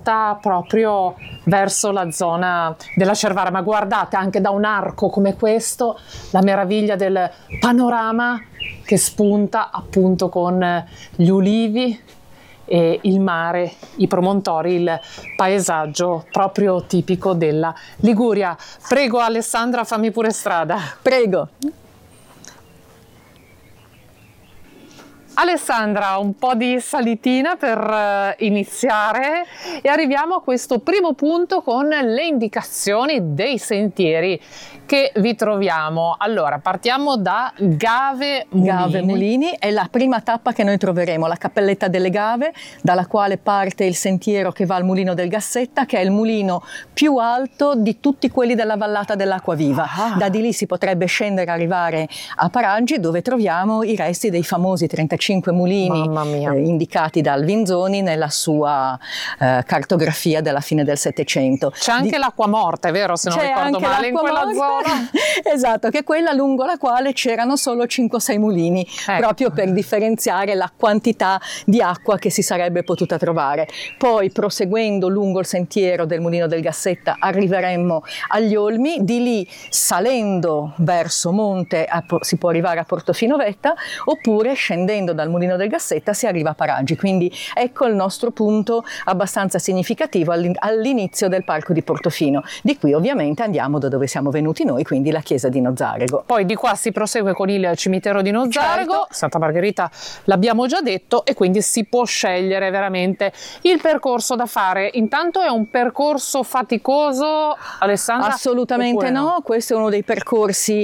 porta proprio verso la zona della Cervara, ma guardate anche da un arco come questo la meraviglia del panorama che spunta appunto con gli ulivi e il mare, i promontori, il paesaggio proprio tipico della Liguria. Prego Alessandra, fammi pure strada. Prego. Alessandra, un po' di salitina per iniziare e arriviamo a questo primo punto con le indicazioni dei sentieri che vi troviamo. Allora, partiamo da Gave Mulini. Gave Mulini è la prima tappa che noi troveremo, la Cappelletta delle Gave, dalla quale parte il sentiero che va al Mulino del Gassetta, che è il mulino più alto di tutti quelli della vallata dell'Acquaviva. Da di lì si potrebbe scendere e arrivare a Paraggi, dove troviamo i resti dei famosi 35 mulini indicati da Alvinzoni nella sua cartografia della fine del Settecento. C'è anche l'acqua morta, è vero, se non ricordo male, in quella zona? Esatto, che è quella lungo la quale c'erano solo 5-6 mulini, proprio per differenziare la quantità di acqua che si sarebbe potuta trovare. Poi, proseguendo lungo il sentiero del Mulino del Gassetta, arriveremmo agli Olmi, di lì salendo verso monte si può arrivare a Portofino Vetta, oppure scendendo dal Mulino del Gassetta si arriva a Paraggi. Quindi ecco il nostro punto abbastanza significativo all'inizio del parco di Portofino. Di qui ovviamente andiamo da dove siamo venuti noi, quindi la chiesa di Nozzarego. Poi di qua si prosegue con il cimitero di Nozzarego, certo. Santa Margherita l'abbiamo già detto, e quindi si può scegliere veramente il percorso da fare. Intanto è un percorso faticoso, Alessandra? Assolutamente no, questo è uno dei percorsi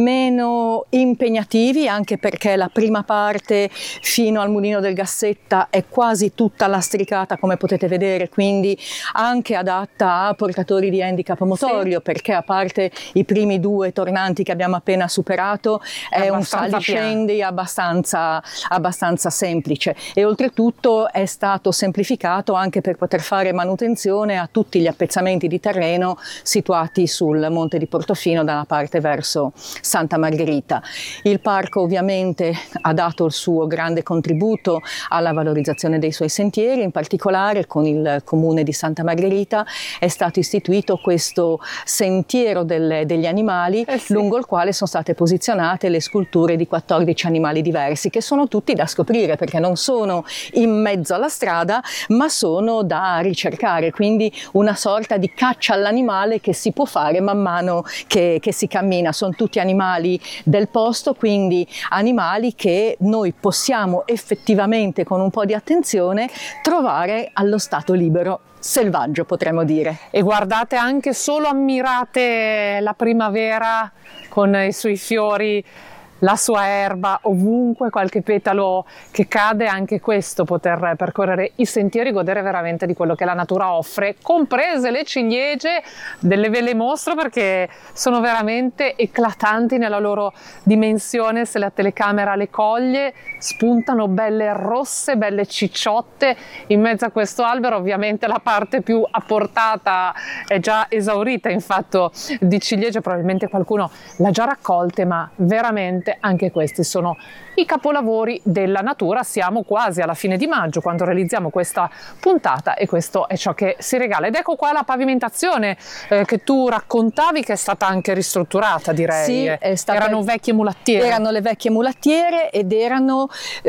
meno impegnativi, anche perché la prima parte fino al Mulino del Gassetta è quasi tutta lastricata, come potete vedere, quindi anche adatta a portatori di handicap motorio, sì, perché a parte i primi 2 tornanti che abbiamo appena superato è un saliscendi abbastanza semplice, e oltretutto è stato semplificato anche per poter fare manutenzione a tutti gli appezzamenti di terreno situati sul monte di Portofino dalla parte verso Santa Margherita. Il parco ovviamente ha dato il suo grande contributo alla valorizzazione dei suoi sentieri, in particolare con il comune di Santa Margherita è stato istituito questo sentiero degli animali, sì, lungo il quale sono state posizionate le sculture di 14 animali diversi, che sono tutti da scoprire perché non sono in mezzo alla strada ma sono da ricercare, quindi una sorta di caccia all'animale che si può fare man mano che si cammina. Sono tutti animali del posto, quindi animali che noi possiamo effettivamente con un po' di attenzione trovare allo stato libero, selvaggio potremmo dire. E guardate, anche solo ammirate la primavera con i suoi fiori, la sua erba, ovunque qualche petalo che cade, anche questo, poter percorrere i sentieri, godere veramente di quello che la natura offre, comprese le ciliegie. Ve le mostro perché sono veramente eclatanti nella loro dimensione. Se la telecamera le coglie, spuntano belle rosse, belle cicciotte in mezzo a questo albero. Ovviamente la parte più a portata è già esaurita in fatto di ciliegie, probabilmente qualcuno l'ha già raccolte, ma veramente anche questi sono i capolavori della natura. Siamo quasi alla fine di maggio quando realizziamo questa puntata, e questo è ciò che si regala. Ed ecco qua la pavimentazione che tu raccontavi, che è stata anche ristrutturata, direi. Sì, erano vecchie mulattiere. Erano le vecchie mulattiere ed erano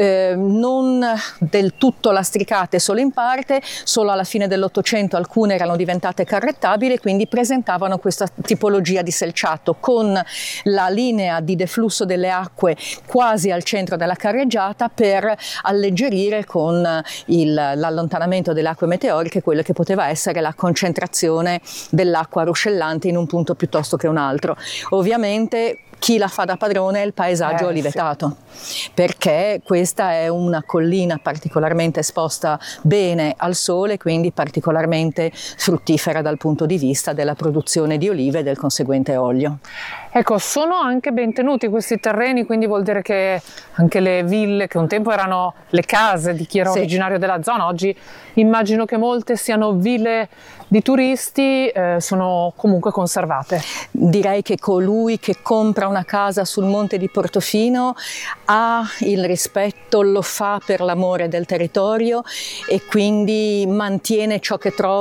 non del tutto lastricate, solo in parte. Solo alla fine dell'Ottocento alcune erano diventate carrettabili, quindi presentavano questa tipologia di selciato con la linea di deflusso delle acque quasi al centro della carreggiata, per alleggerire con l'allontanamento delle acque meteoriche quello che poteva essere la concentrazione dell'acqua ruscellante in un punto piuttosto che un altro. Ovviamente chi la fa da padrone è il paesaggio olivetato, sì, perché questa è una collina particolarmente esposta bene al sole, quindi particolarmente fruttifera dal punto di vista della produzione di olive e del conseguente olio. Ecco, sono anche ben tenuti questi terreni, quindi vuol dire che anche le ville, che un tempo erano le case di chi era, sì, originario della zona, oggi immagino che molte siano ville di turisti, sono comunque conservate. Direi che colui che compra una casa sul monte di Portofino ha il rispetto, lo fa per l'amore del territorio e quindi mantiene ciò che trova